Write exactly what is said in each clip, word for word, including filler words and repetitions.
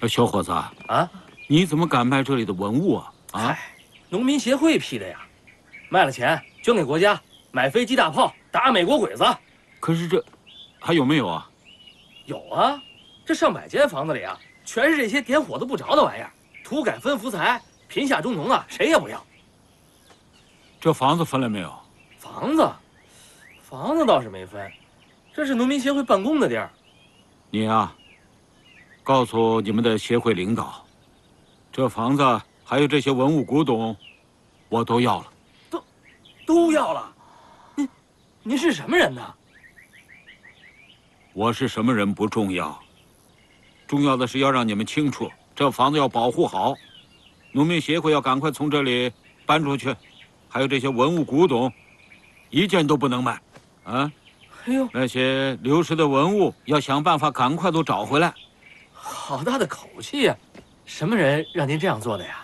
小伙子啊，你怎么敢卖这里的文物啊？啊， 嗨，农民协会批的呀，卖了钱捐给国家，买飞机大炮打美国鬼子。 可是这还有没有啊？ 有啊，这上百间房子里啊，全是这些点火都不着的玩意儿，土改分福财，贫下中农啊，谁也不要。 这房子分了没有？ 房子，房子倒是没分，这是农民协会办公的地儿。 你啊，告诉你们的协会领导，这房子还有这些文物古董，我都要了。 都，都要了？您，您是什么人呢？ 我是什么人不重要，重要的是要让你们清楚，这房子要保护好，农民协会要赶快从这里搬出去，还有这些文物古董，一件都不能卖，啊！ 哎呦， 那些流失的文物要想办法赶快都找回来。 好大的口气呀！什么人让您这样做的呀？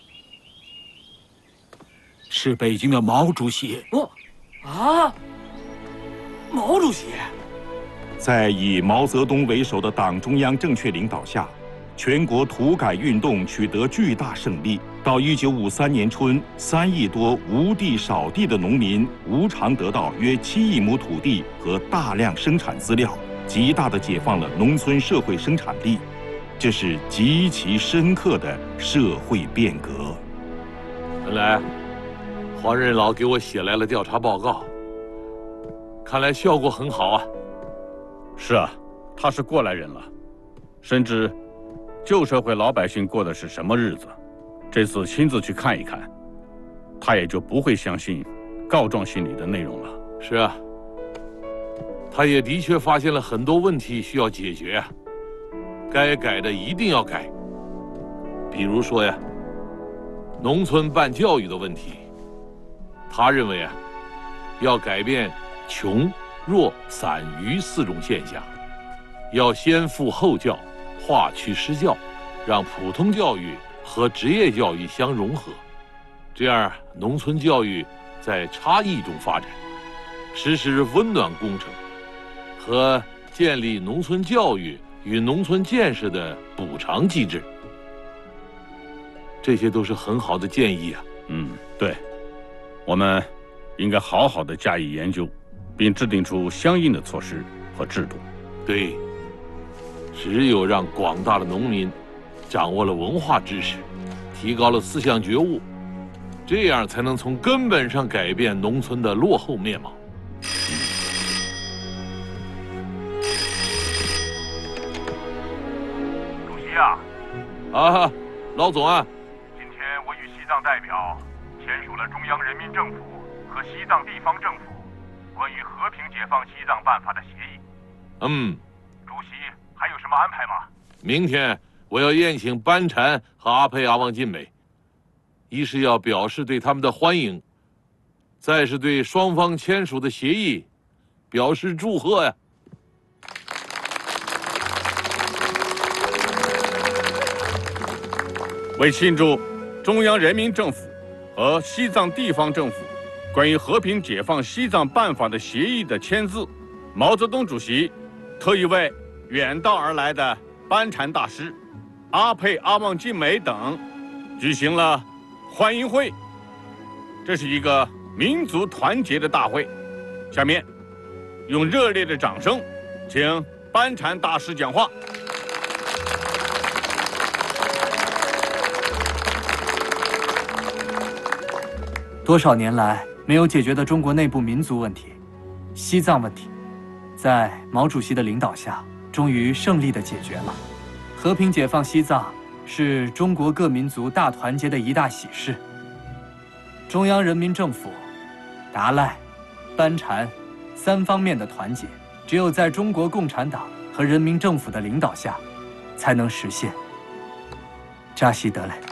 是北京的毛主席。 哦，啊，毛主席。 在以毛泽东为首的党中央正确领导下，全国土改运动取得巨大胜利。到一九五三年春，三亿多无地少地的农民无偿得到约七亿亩土地和大量生产资料，极大地解放了农村社会生产力。这是极其深刻的社会变革。 原来，黄任老给我写来了调查报告，看来效果很好啊。 是啊，他是过来人了，深知旧社会老百姓过的是什么日子。这次亲自去看一看，他也就不会相信告状信里的内容了。 是啊，他也的确发现了很多问题需要解决啊，该改的一定要改。比如说呀，农村办教育的问题，他认为啊，要改变穷、弱、散、愚四种现象，要先富后教，化区施教，让普通教育和职业教育相融合，这样农村教育在差异中发展，实施温暖工程和建立农村教育与农村建设的补偿机制，这些都是很好的建议啊。 嗯，对，我们应该好好的加以研究，并制定出相应的措施和制度。 对，只有让广大的农民掌握了文化知识，提高了思想觉悟，这样才能从根本上改变农村的落后面貌。 主席啊！ 啊，老总啊！ 今天我与西藏代表签署了中央人民政府和西藏地方政府关于和平解放西藏办法的协议。 嗯， 主席还有什么安排吗？ 明天我要宴请班禅和阿沛阿旺晋美，一是要表示对他们的欢迎，再是对双方签署的协议表示祝贺呀。 为庆祝中央人民政府和西藏地方政府关于和平解放西藏办法的协议的签字，毛泽东主席特意为远道而来的班禅大师、阿沛阿旺晋美等举行了欢迎会。这是一个民族团结的大会。下面，用热烈的掌声，请班禅大师讲话。 多少年来没有解决的中国内部民族问题，西藏问题，在毛主席的领导下，终于胜利地解决了。和平解放西藏是中国各民族大团结的一大喜事。中央人民政府、达赖、班禅三方面的团结，只有在中国共产党和人民政府的领导下，才能实现。扎西德勒。